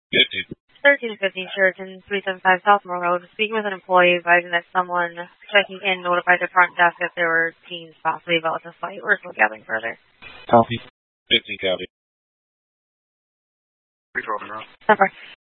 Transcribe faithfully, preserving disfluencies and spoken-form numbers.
fifty. thirteen fifty Sheraton, three seventy-five South Moore Road. Speaking with an employee advising that someone checking in notified the front desk that there were teens possibly about the fight. We're still gathering further. Copy. fifty, copy. three twelve in row. Number.